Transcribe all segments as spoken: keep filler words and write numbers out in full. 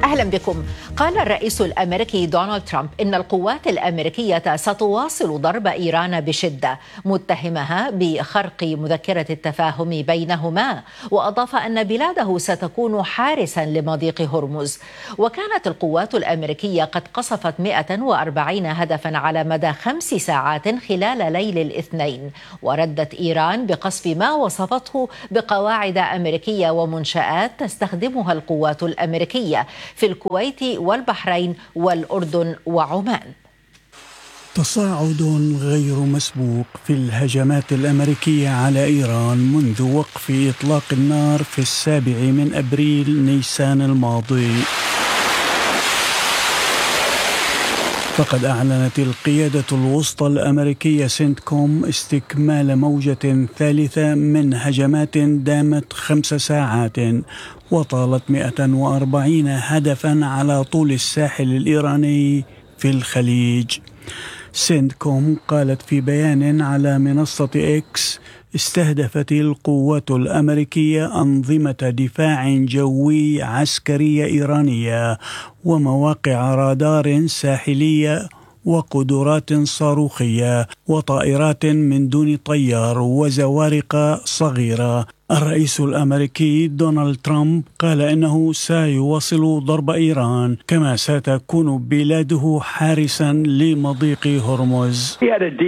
أهلا بكم. قال الرئيس الأمريكي دونالد ترامب إن القوات الأمريكية ستواصل ضرب إيران بشدة، متهمها بخرق مذكرة التفاهم بينهما، وأضاف أن بلاده ستكون حارسا لمضيق هرمز. وكانت القوات الأمريكية قد قصفت مئة وأربعين هدفا على مدى خمس ساعات خلال ليل الاثنين، وردت إيران بقصف ما وصفته بقواعد أمريكية ومنشآت تستخدمها القوات الأمريكية في الكويت والبحرين والأردن وعمان. تصاعد غير مسبوق في الهجمات الأمريكية على إيران منذ وقف إطلاق النار في السابع من أبريل نيسان الماضي. فقد أعلنت القيادة الوسطى الأمريكية سنتكوم استكمال موجة ثالثة من هجمات دامت خمس ساعات وطالت مئة وأربعين هدفا على طول الساحل الإيراني في الخليج. سنتكوم قالت في بيان على منصة إكس: استهدفت القوات الأمريكية أنظمة دفاع جوي عسكرية إيرانية ومواقع رادار ساحلية وقدرات صاروخية وطائرات من دون طيار وزوارق صغيرة. الرئيس الأمريكي دونالد ترامب قال إنه سيواصل ضرب إيران، كما ستكون بلاده حارسا لمضيق هرمز.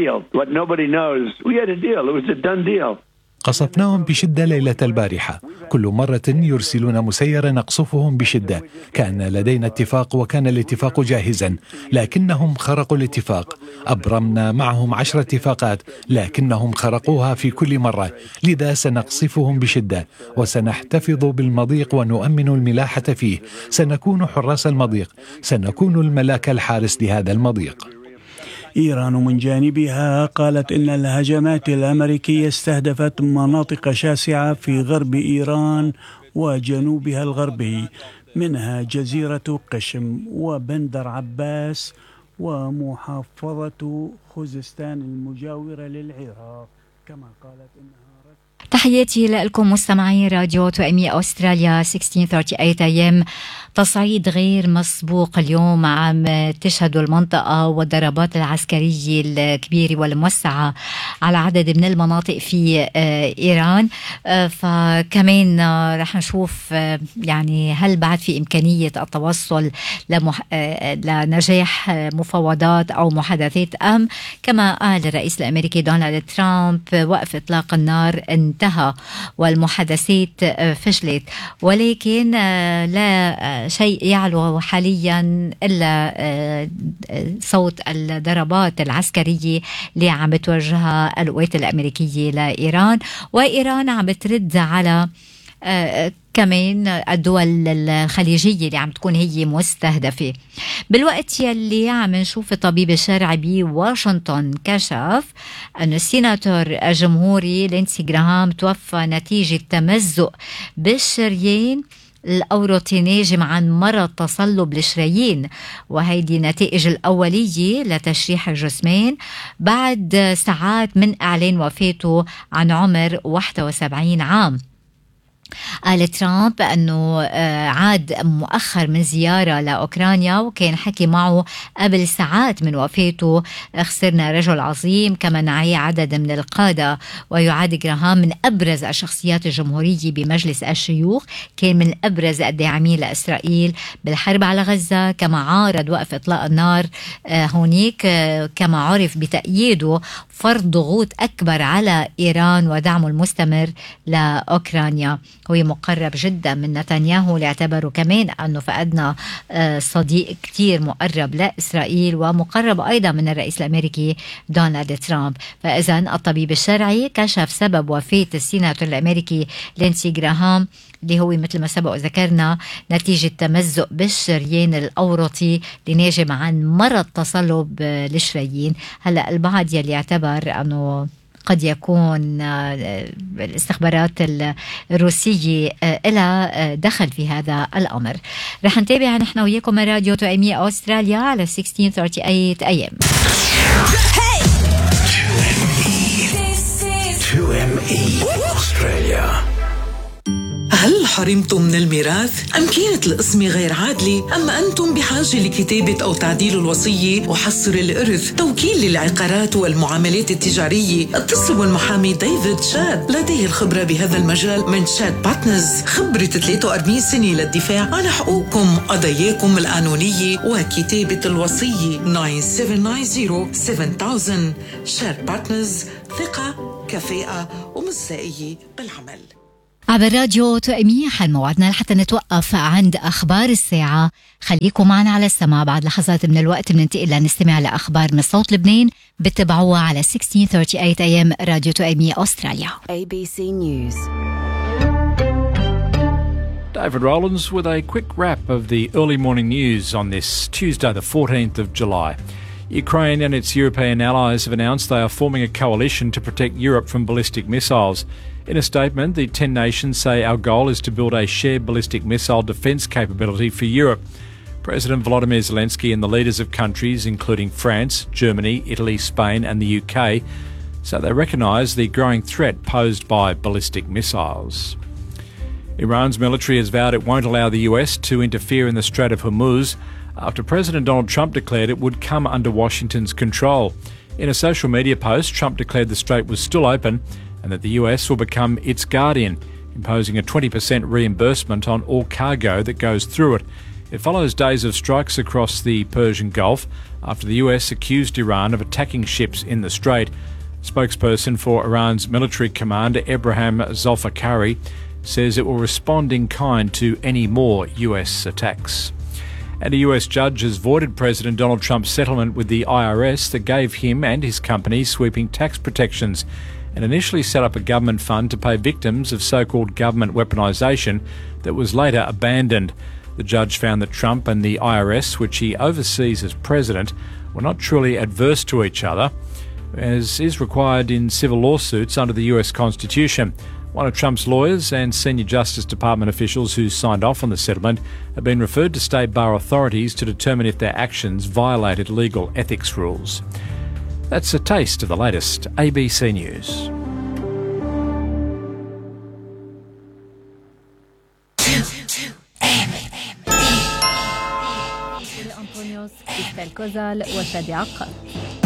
قصفناهم بشدة ليلة البارحة، كل مرة يرسلون مسيرا نقصفهم بشدة. كان لدينا اتفاق وكان الاتفاق جاهزا، لكنهم خرقوا الاتفاق. أبرمنا معهم عشر اتفاقات لكنهم خرقوها في كل مرة، لذا سنقصفهم بشدة وسنحتفظ بالمضيق ونؤمن الملاحة فيه. سنكون حراس المضيق، سنكون الملاك الحارس لهذا المضيق. إيران من جانبها قالت إن الهجمات الأمريكية استهدفت مناطق شاسعة في غرب إيران وجنوبها الغربي، منها جزيرة قشم وبندر عباس ومحافظة خوزستان المجاورة للعراق. كما قالت إنها تحياتي لكم مستمعي راديو توأمية أستراليا ستة عشر ثلاثين إيه إم. تصعيد غير مسبوق اليوم عم تشهد المنطقة والضربات العسكرية الكبيرة والموسعة على عدد من المناطق في إيران. فكمان رح نشوف يعني هل بعد في إمكانية التوصل لمح... لنجاح مفاوضات أو محادثات أم كما قال الرئيس الأمريكي دونالد ترامب وقف إطلاق النار انتهى والمحادثات فشلت، ولكن لا شيء يعلو حاليا إلا صوت الضربات العسكرية اللي عم بتوجهها القوات الأمريكية لإيران، وإيران عم بترد على كمان الدول الخليجية اللي عم تكون هي مستهدفة. بالوقت يلي عم نشوف الطبيب الشرعي بواشنطن كشف أن السيناتور الجمهوري لينسي جراهام توفى نتيجة تمزق بالشريان الأورطي ناجم عن مرض تصلب الشرايين، وهيدي نتائج الأولية لتشريح الجسمين بعد ساعات من إعلان وفاته عن عمر واحد وسبعين عام. قال ترامب أنه عاد مؤخر من زيارة لأوكرانيا وكان حكي معه قبل ساعات من وفاته. خسرنا رجل عظيم كما نعي عدد من القادة، ويعد جراهام من أبرز الشخصيات الجمهورية بمجلس الشيوخ، كان من أبرز الداعمين لإسرائيل بالحرب على غزة، كما عارض وقف إطلاق النار هونيك، كما عرف بتأييده فرض ضغوط أكبر على إيران ودعمه المستمر لأوكرانيا. هو مقرب جدا من نتنياهو اللي اعتبره كمان أنه فقدنا صديق كتير مقرب لإسرائيل، ومقرب أيضا من الرئيس الأمريكي دونالد ترامب. فإذا الطبيب الشرعي كشف سبب وفاة السيناتور الأمريكي لينسي جراهام اللي هو مثل ما سبق ذكرنا نتيجة تمزق بالشريان الأورطي لناجم عن مرض تصلب الشرايين. هلأ البعض يلي يعتبر أنه قد يكون الاستخبارات الروسية لها دخل في هذا الأمر. رح نتابع نحن وياكم من راديو توأمية أستراليا على ستة عشر ثلاثين إيه إم. تو إم إي Australia. هل حرمتم من الميراث؟ أم كانت القسمة غير عادلة؟ أم أنتم بحاجة لكتابة أو تعديل الوصية وحصر الإرث؟ توكيل للعقارات والمعاملات التجارية. اتصلوا بالمحامي ديفيد شاد، لديه الخبرة بهذا المجال من شاد بارتنرز، خبرة ثلاثة وأربعين سنة للدفاع عن حقوقكم، قضاياكم القانونية وكتابة الوصية. تسعة سبعة تسعة صفر سبعة ألف. شاد بارتنرز، ثقة، كفاءة ومصداقية بالعمل. عبر راديو توأمية حل موعدنا لحتى نتوقف عند أخبار الساعة. خليكم معنا على السماع. بعد لحظات من الوقت بننتقل لنستمع لأخبار من صوت لبنان. بتتابعوها على ستة عشر ثلاثين إيه إم راديو توأمية أستراليا. A B C News. David Rowlands with a quick wrap of the early morning news on this Tuesday, the fourteenth of July. Ukraine and its European allies have announced they are forming a coalition to protect Europe from ballistic missiles. In a statement, the ten nations say our goal is to build a shared ballistic missile defence capability for Europe. President Volodymyr Zelensky and the leaders of countries including France, Germany, Italy, Spain and the U K say they recognise the growing threat posed by ballistic missiles. Iran's military has vowed it won't allow the U S to interfere in the Strait of Hormuz after President Donald Trump declared it would come under Washington's control. In a social media post, Trump declared the strait was still open and that the U S will become its guardian, imposing a twenty percent reimbursement on all cargo that goes through it. It follows days of strikes across the Persian Gulf after the U S accused Iran of attacking ships in the strait. Spokesperson for Iran's military commander, Ebrahim Zolfikari, says it will respond in kind to any more U S attacks. And a U S judge has voided President Donald Trump's settlement with the I R S that gave him and his company sweeping tax protections and initially set up a government fund to pay victims of so-called government weaponisation that was later abandoned. The judge found that Trump and the I R S, which he oversees as president, were not truly adverse to each other, as is required in civil lawsuits under the U S Constitution. One of Trump's lawyers and senior Justice Department officials who signed off on the settlement have been referred to state bar authorities to determine if their actions violated legal ethics rules. That's a taste of the latest A B C News. أنطونيوس، إستيل كوزال وشادي عقل.